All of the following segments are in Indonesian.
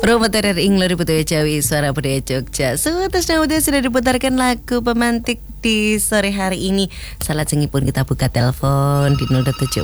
Promotor ing Lori Budaya Jawi Suara Budaya Jogja. Terus sudah diputarkan lagu pemantik di sore hari ini. Salah pun kita buka telepon di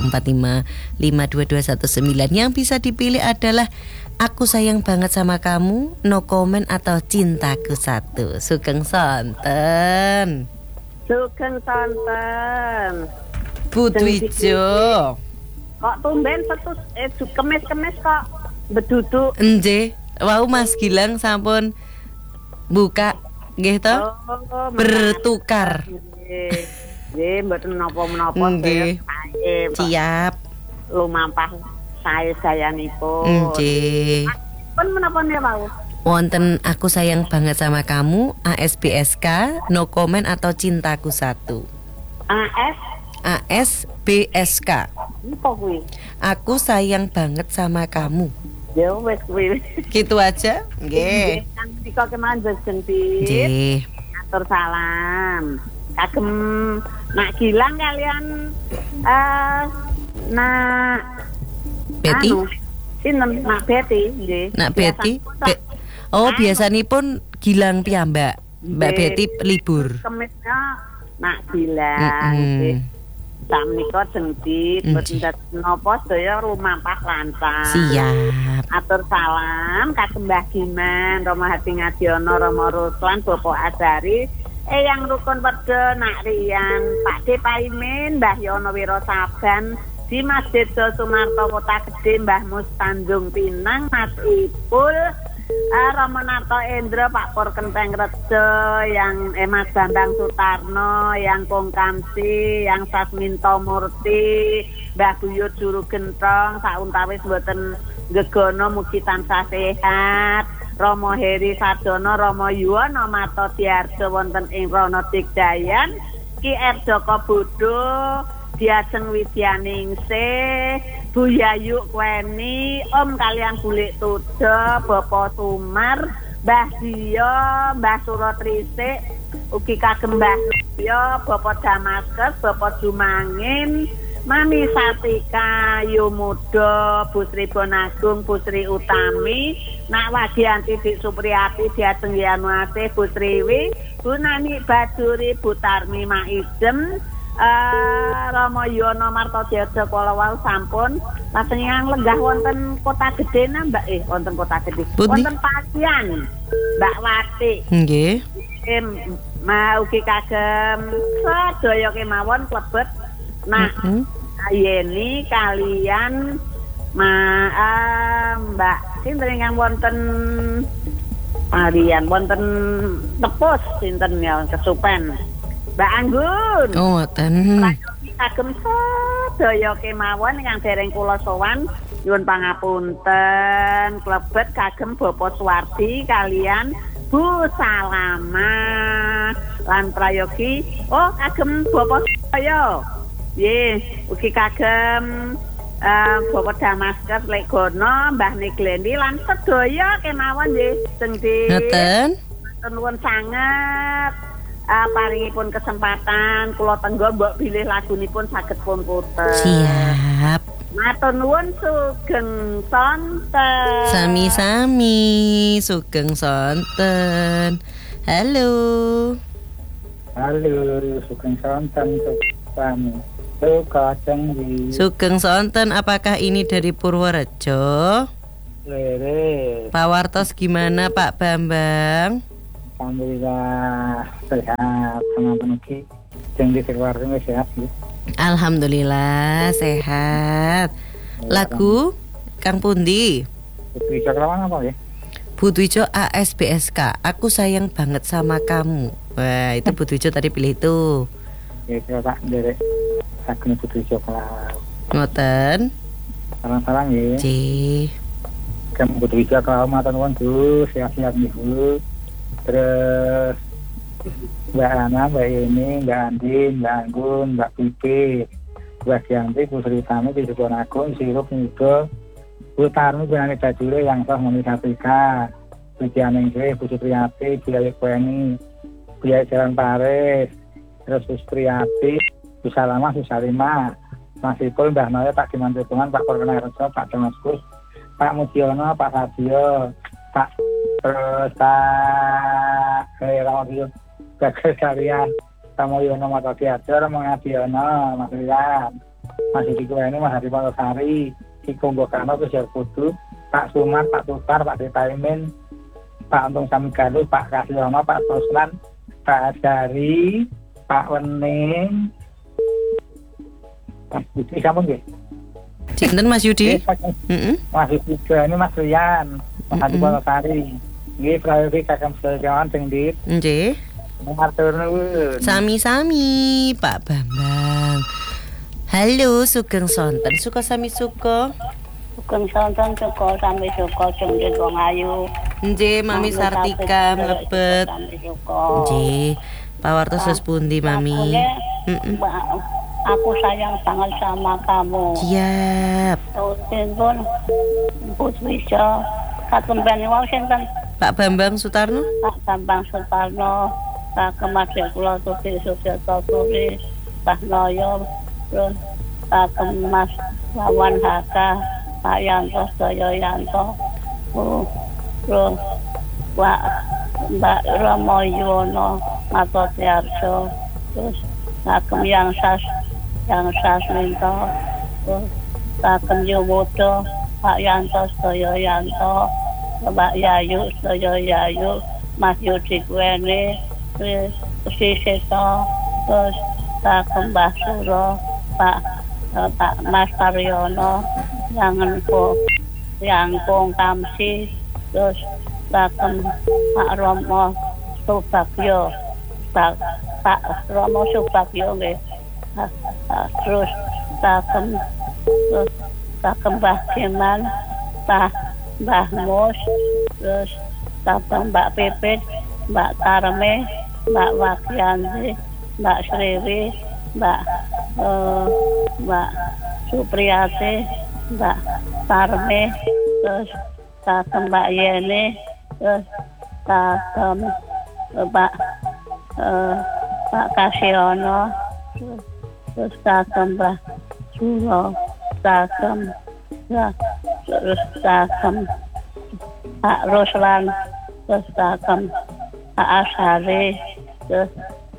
074552219. Yang bisa dipilih adalah Aku Sayang Banget Sama Kamu, No Comment atau Cintaku Satu. Sugeng sonten. Sugeng sonten. Budwijo. Kok tumben petus kemes-kemes kok beduduk. Nggih. Wau Mas Gilang sampun buka nggih to? Bertukar. Nggih, mboten napa-napa nggih. Siap. Lumampah sayanipun. Nggih. Pun menapa niku wau? Wonten Aku Sayang Banget Sama Kamu, ASBSK, No Comment atau Cintaku Satu. ASBSK. Apa kuwi? Aku Sayang Banget Sama Kamu. Ya wis kuwi. Gitu aja. Nggih. Kang Tika kemawon jengti. Nggih. Atur salam. Kagem Nak Gilang kalian Nak Betty. Sinten Nak Betty nggih. Nak Betty. Biasanipun Gilang piyambak. Mbak Betty libur. Kemisnya Nak Gilang nggih. Samnika jengtit boten napa sedaya rumampah lancar. Siap. Atur salam kagem Mbah Giman, Rama Hati Ngadiono, Rama Ruslan, Bapak Azari, Eyang Rukun Perdo, Nak Rian, Pak De Paimin, Mbah Yono Wiro Saban, di Masjid Sumarto Kota Gede, Mbah Mus Tanjung Pinang, Mas Ipul, Rama Narto Endro, Pak Pur Kenteng Rejo, yang Mas Bambang Sutarno, yang Kong Kamsi, yang Sasminto Murti, Mbah Buyut Juru Gentong, sauntawis mboten gegono mugi tansah sehat. Romo Heri Sardono, Romo Yuwono Mato Diarjo wonten ing Rono Digdayan, Ki R Joko Budo, Diajeng Widyaningsih, Bu Yayu Kweni, Om kalian Bulik Tudo, Bapak Sumar, Mbah Dio, Mbah Surotrisik, ugi kagem Mbah Dio, Bapak Damaskes, Bapak Jumangin, Mami Satika, Yumudo, Bu Sri Bonagung, Bu Sri Utami, Nak Wadianti Dik Supriyati, Diajeng Yanuasih, Bu Sriwi, Bu Nani Baduri, Bu Tarmi Maidem, Rama Yono Marto Diaja Kolawau sampun lajeng yang lenggah wonten Kota Gede Mbak wonten Kota Gede wonten Pasian Mbak Wati nggih mau ugi kagem sedaya kemawon klebet nah Yeni kalian Mbak sinten ingkang wonten Arian wonten Tepus sinten ya kesupen Mbak Anggun. Ngoten. Kagem sedaya kemawon ingkang dereng kula sowan nyuwun pangapunten klebet kagem Bapak Suwardi kalian Bu Salama lan prayogi kagem Bapak saya. Nggih, ugi kagem Bapak Damaskes Legono, Mbah Neglendi lan sedaya kemawon nggih Dengdi. Ngoten. Nuwun sanget. Paringipun kesempatan kula tenggo mbok bilih lagunipun saged pun puter. Siap. Matur nuwun sugeng sonten. Sami-sami sugeng sonten. Halo. Halo, sugeng sonten sami. Sugeng sonten, apakah ini dari Purworejo? Lere. Pak Wartos gimana Pak Bambang? Alhamdulillah sehat, teman-teman ki. Jangan keluarga sehat ya. Alhamdulillah sehat. Lagu Kang Pundi? Budwijo kelawan apa ya? Budwijo ASBSK. Aku Sayang Banget Sama Kamu. Wah, itu Budwijo tadi pilih itu. Ya, tak derek lagu Budwijo kelawan. Ngoten. Salam-salam ya. Cih. Kamu Budwijo kelawan matur nuwun sehat-sehat niku. Terus Mbak Ana, Mbak Yeni, Mbak Andin, Mbak Anggun, Mbak Pipi, Mbak Dianti, Bu Sri Tami, Bu Bonagung, Sirup Nido, Bu Tarmi, Bu Nani Bajure, yang sah Mami Satrika, Bu Dianingsih, Bu Supriyati, Bu Yayu Kweni, Bu Yayu Jalan Paris, terus Bu Supriyati, Bu Salama, Bu Salima, Mas Ipul, Mbah Noya, Pak Diman Tukungan, Pak Korkena Rejo, Pak Damaskus, Pak Mujiono, Pak Sadio, Pak terus Pak Ramadhan Bagas Karyan Samoyono Mata Teater Mengadiono Mas Rian masih di ini Mas Hadi Palosari di Kombokano Kejar Kudu Pak Sumar, Pak Tutar, Pak Detaimin Pak Untung Samigaluh, Pak Kasyono, Pak Toslan, Pak Adari, Pak Wening Mas Budi kamu nggih? Sinten Mas Yudi? Mas Yudi ini Mas Rian Mas Hadi Palosari nggih prayogi kakang sedaya sing dit Nggih. Matur nuwun. Sami-sami Pak Bambang. Halo Sugeng Sonten, suka sami suka. Sugeng sonten suka sami suka jenenge wong ayu. Nggih, Mami Sartika mlebet. Nggih. Pawartos wis pundi, Mami? Aku sayang sangat sama kamu. Siap. Pun Put bisa katemben wong sinten? Pak Bambang Sutarno? Pak Bambang Sutarno. Pak Kemadhe kula Tuti Sucipto Puri. Pak Noyo, terus Pak Kemas Wawan Haka, Pak Yanto Sedaya Yanto. Terus Pak Mbak Romo Yuwono Mato Tiarso. Terus Pak Yang Sas Minto. Terus Pak Yuwodo, Pak Yanto Sedaya Yanto. Mbak Yayu Sedaya Yayu, Mas Yudi Kuweni, si Seto, terus Pak Mbah Suro, Pak Mas Taryono, yang Kong Kamsi, terus Pak Romo Subagyo, Pak Romo Subagyo nggih. Terus Pak Mbah Jeman, Pak Mbah Mus, terus Mbak Pipit, Mbak Tarme, Mbak Wakianti, Mbak Sriwi, Mbak Supriyati, Mbak Tarme, terus Mbak Yeni, terus Pak Kasyono, terus Mbak Sulo, terus Pak Ruslan, terus Pak Ashari, terus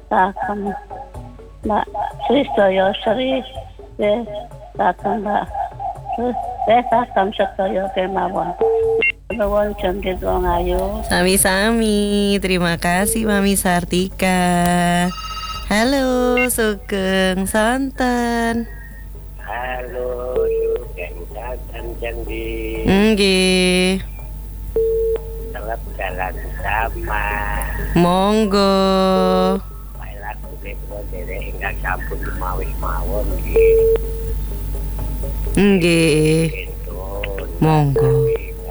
Mbak Sri Sedaya Sri, terus Mbak terus sedaya kemawon. Nuwun jengkit wong ayu. Sami-sami. Terima kasih Mami Sartika. Halo Sugeng Sonten. Halo Sugeng Sonten Jendi. Nggih. Tetap jalan sama. Monggo. Baiklah kulit lo derek enggak campur mawi mawon nggih. Nggih. Monggo.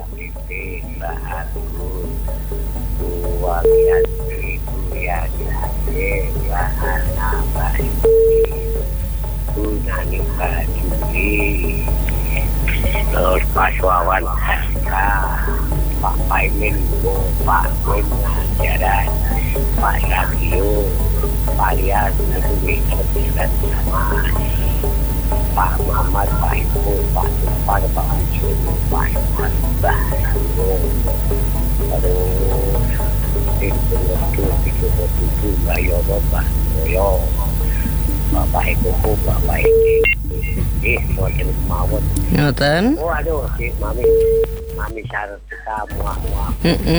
Terus Pak Wawan Pak Paimin, Pak Min Ajaran, Pak Sakio, Pak Rias itu bisa sama Pak Muhammad, Pak Ibu, Pak Tupar, Pak Ucun, Pak Iman, Pak Ibu, terus itu Mbak Yono, Mbak Yoyo, Bapak Ibu, Bapak Ibu, model mawon. Ngoten. Oh aduh, si Mami syarat kita muah-muah.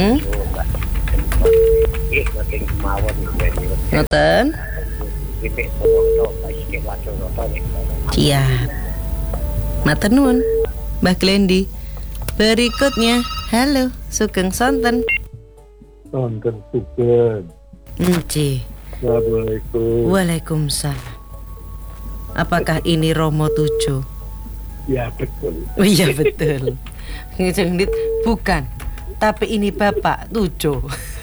Model mawon. Ngoten. Bibik foto, sikit waco foto nih. Siap. Matur nuwun, Mbah Glendi. Berikutnya, halo Sugeng Sonten. Sonten Sugeng. Nggih. Assalamualaikum. Waalaikumsalam. Apakah ini Romo Tujo? Ya betul. Oh, iya betul. Ngejengdit bukan, tapi ini Bapak Tujo.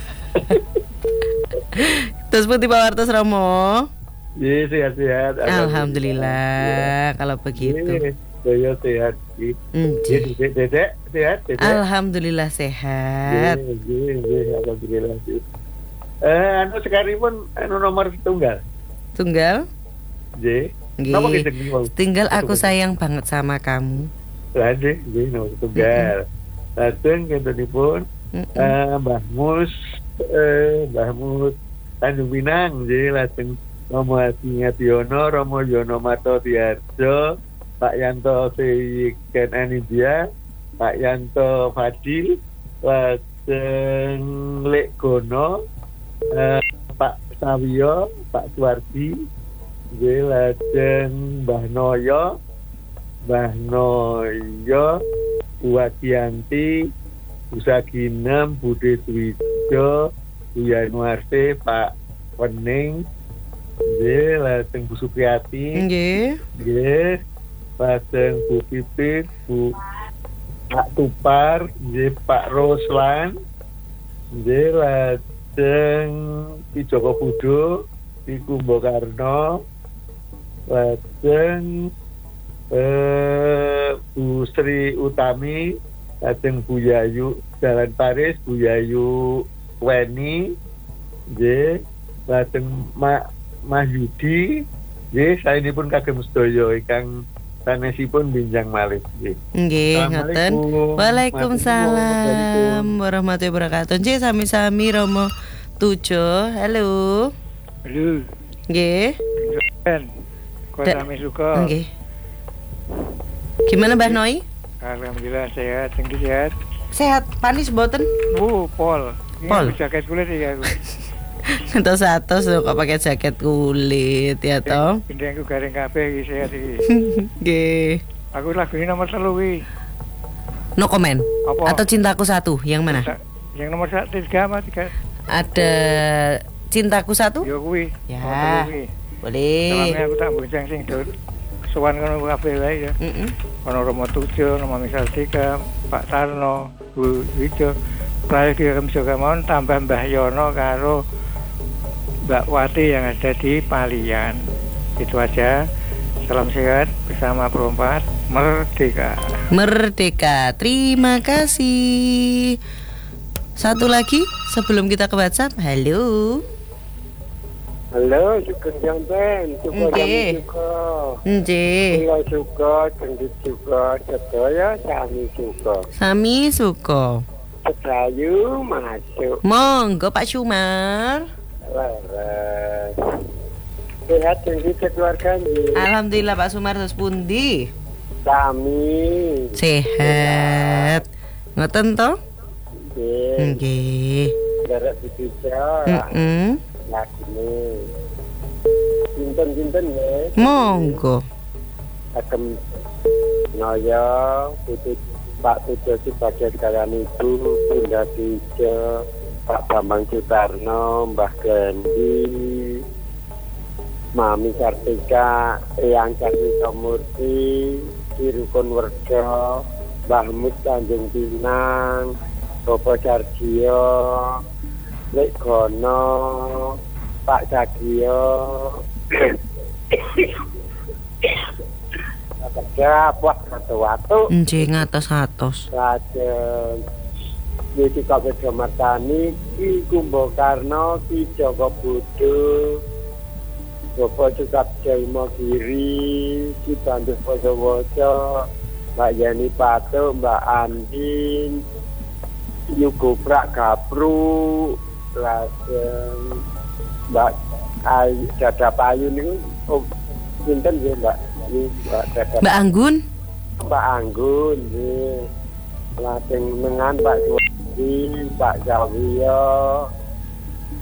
Terus putih Pak Wartos Romo. Iya sehat-sehat. Alhamdulillah kalau begitu. Saya sehat. Dedek sehat. Alhamdulillah sehat. Alhamdulillah. Anu sekarang pun nomor tunggal. Tunggal? J. Nggih. Tinggal aku sayang banget sama kamu. Nggih, nomor tunggal. Lajeng kintenipun Mbah Mus Tanjung Pinang nggih lajeng Romo Hadi Ngadiono, Romo Yono Mato Tiarjo, Pak Yanto Seiken Anindya, Pak Yanto Fadil, lajeng Lek Gono, Pak Sawiyo, Pak Suwardi, nggih lajeng Mbah Noyo, Bu Adianti, Bu Saginem, Bude Dwijo, Bu Yanuarse, Pak Wening, nggih lajeng Bu Supriyati, nggih lajeng Bu Pipit, Bu Pak Tupar, nggih Pak Roslan, nggih lajeng Ki Joko Budo, Ki Kumbakarna, lajeng Bu Sri Utami, lajeng Bu Yayu Jalan Paris, Bu Yayu Weni, nggih lajeng Mas Yudi, nggih saenipun kagem sedaya ingkang sanesipun binjang malih nggih. Nggih, ngoten. Waalaikumsalam warahmatullahi wabarakatuh. Nggih sami-sami Romo Tujo. Halo. Halo. Nggih. Kok sami suka. Nggih. Gimana Mbah Noi? Alhamdulillah sehat, tinggi sehat. Sehat, panis mboten? Pol. Pol. Jaket kulit ya aku. Entos-atos lho kok pakai jaket kulit ya toh. Pindahku garing kabeh iki sehat iki. Nggih. Aku lagu ini nomor 3 iki. No comment. Apa? Atau Cintaku Satu, yang mana? Yang nomor 3 apa 3? Ada Cintaku Satu? Ya kuwi. Ya. Boleh. Salamnya aku tak bonceng sing do sowan kono kabeh wae ya. Ono Romo Tujo, Romo Misal Dika, Pak Tarno, Bu Wijo. Prayogi Kemsoga Mon tambah Mbah Yono karo Mbak Wati yang ada di Palian. Itu aja. Salam sehat bersama Perempat Merdeka. Merdeka. Terima kasih. Satu lagi sebelum kita ke WhatsApp. Halo. Halo, Sugeng Jamben, Suka Jamben juga. Nggih. Kula juga, gendut juga, sedaya sami juga. Sami suka. Sedayu masuk. Monggo Pak Sumar. Laras. Sehat tinggi keluarga nih. Alhamdulillah Pak Sumar terus pundi? Sami. Sehat. Ngoten to? Nggih. Nggih. Garap bisa. Lagune. Pinten-pinten ya. Monggo. Agem Noyo, Putih Pak Tujo sebagai kalian ibu, Bunda Tijo, Pak Bambang Sutarno, Mbah Gandhi, Mami Kartika, Eyang Kartika Murti, Irukun Werjo, Mbah Mus Tanjung Pinang, Bopo Sarjio, Lek Gono, Pak Sagio, kerja puas satu-satu. Nggih ngatos-atos. Lajeng Yudi Kabeh Martani, Ki Kumbakarna, Ki Joko Budo, Bapak Cukap Jaima Giri, Ki Bandu Posowoso, Mbak Yani Pato, Mbak Andin, Yugo Prak Gapru, lajeng Mbak Dada Payu niku pinten nggih Mbak? Mbak Dada. Mbak Anggun? Mbak Anggun nggih. Lajeng mengan Pak Suwadi, Pak Jawiyo,